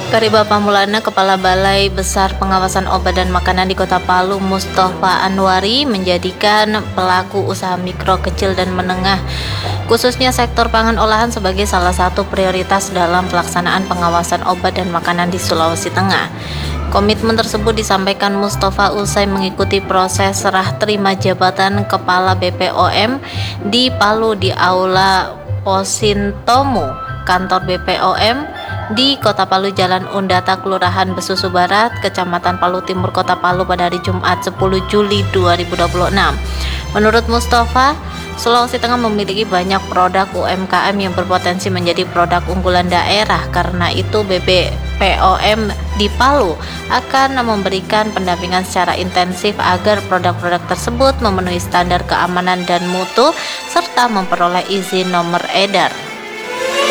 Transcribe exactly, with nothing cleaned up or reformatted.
Kariba Pamulana, Kepala Balai Besar Pengawasan Obat dan Makanan di Kota Palu, Mustafa Anwari, menjadikan pelaku usaha mikro, kecil, dan menengah, khususnya sektor pangan olahan, sebagai salah satu prioritas dalam pelaksanaan pengawasan obat dan makanan di Sulawesi Tengah. Komitmen tersebut disampaikan Mustafa usai mengikuti proses serah terima jabatan Kepala B P O M di Palu di Aula Posintomo, kantor B P O M di Kota Palu, Jalan Undata, Kelurahan Besusu Barat, Kecamatan Palu Timur, Kota Palu pada hari Jumat sepuluh Juli dua ribu dua puluh enam. Menurut Mustafa, Sulawesi Tengah memiliki banyak produk U M K M yang berpotensi menjadi produk unggulan daerah. Karena itu B P O M di Palu akan memberikan pendampingan secara intensif agar produk-produk tersebut memenuhi standar keamanan dan mutu serta memperoleh izin nomor edar.